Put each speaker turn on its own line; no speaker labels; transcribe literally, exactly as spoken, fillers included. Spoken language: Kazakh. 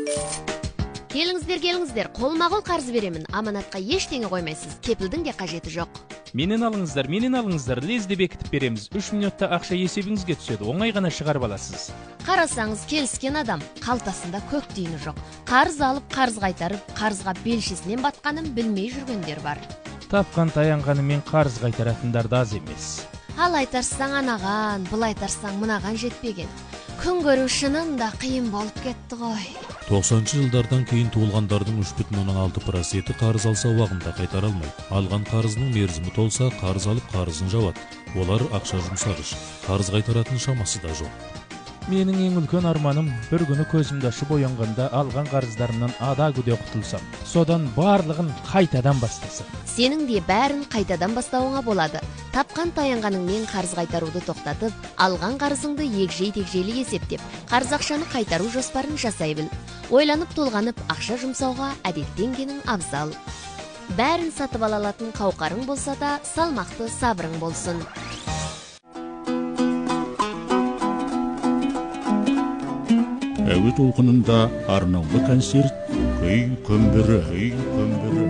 Келіңіздер, келіңіздер, қолма-қол қарыз беремін. Аманатқа ештеңе қоймайсыз. Кепілдің де қажеті жоқ.
Менен алыңыздар, менен алыңыздар, лезде бекітіп береміз. үш минутта ақша есебіңізге түседі. Оңай ғана шығарып аласыз.
Қарасаңыз, келіскен адам, қалтасында көк тиыны жоқ. Қарыз алып, қарыз қайтарып, қарызға белшесінен батқанын білмей жүргендер бар.
Тапқан таянғанымен қарыз қайтаратындар да аз емес.
Ал айтарсаң анаған, бұл айтарсаң мынаған жетпеген. Күн көру шынында қиын болып кетті ғой.
тоқсаныншы жылдардан кейін туылғандардың үш бүтін оннан алты проценті қарыз алса уақытында қайтара алмайды. Алған қарызының мерзімі толса, қарыз алып қарызын жабады. Олар ақша жұмсағыш, қарыз қайтаратын шамасы да жоқ.
Менің ең үлкен арманым бір күні көзімді ашып оянғанда алған қарыздарымнан ада күде құтылсам. Содан барлығын қайтадан бастасам.
Сенің де бәрін қайтадан бастауыңа болады. Тапқан таянғаныңмен қарыз қайтаруды тоқтатып, алған қарызыңды егжей-тегжейлі есептеп, қарыз ақшаны қайтару жоспарын жасай біл. Ойланып толғанып ақша жұмсауға әдеттенгенің абзал. Бәрін сатып ала алатын қауқарың болса да, салмақты сабырың болсын.
Әуе толқынында арнаулы концерт, күй көмбірі, күй көмбірі.